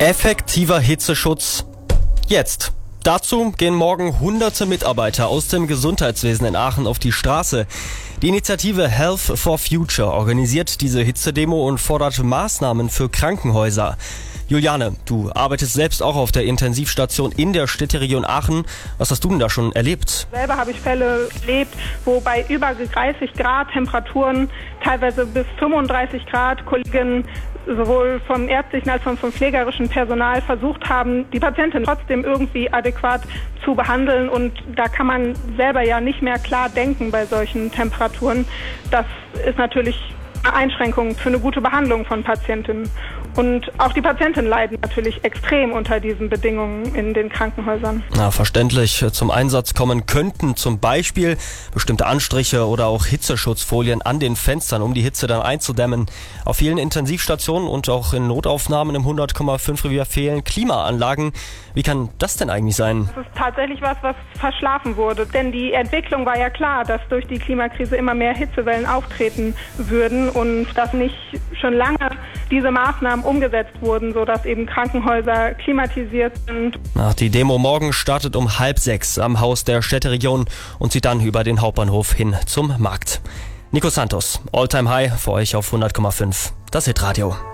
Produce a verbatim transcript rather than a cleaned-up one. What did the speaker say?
Effektiver Hitzeschutz jetzt. Dazu gehen morgen hunderte Mitarbeiter aus dem Gesundheitswesen in Aachen auf die Straße. Die Initiative Health for Future organisiert diese Hitzedemo und fordert Maßnahmen für Krankenhäuser. Juliane, du arbeitest selbst auch auf der Intensivstation in der Städteregion Aachen. Was hast du denn da schon erlebt? Selber habe ich Fälle erlebt, wo bei über dreißig Grad Temperaturen, teilweise bis fünfunddreißig Grad, Kollegen sowohl vom ärztlichen als auch vom pflegerischen Personal versucht haben, die Patientin trotzdem irgendwie adäquat zu behandeln. Und da kann man selber ja nicht mehr klar denken bei solchen Temperaturen. Das ist natürlich eine Einschränkung für eine gute Behandlung von Patientinnen. Und auch die Patientinnen leiden natürlich extrem unter diesen Bedingungen in den Krankenhäusern. Na, verständlich. Zum Einsatz kommen könnten zum Beispiel bestimmte Anstriche oder auch Hitzeschutzfolien an den Fenstern, um die Hitze dann einzudämmen. Auf vielen Intensivstationen und auch in Notaufnahmen im hundert Komma fünf Revier fehlen Klimaanlagen. Wie kann das denn eigentlich sein? Das ist tatsächlich was, was verschlafen wurde. Denn die Entwicklung war ja klar, dass durch die Klimakrise immer mehr Hitzewellen auftreten würden und dass nicht schon lange diese Maßnahmen umgesetzt wurden, sodass eben Krankenhäuser klimatisiert sind. Ach, die Demo morgen startet um halb sechs am Haus der Städteregion und zieht dann über den Hauptbahnhof hin zum Markt. Nico Santos, Alltime High für euch auf hundert Komma fünf, das Hitradio.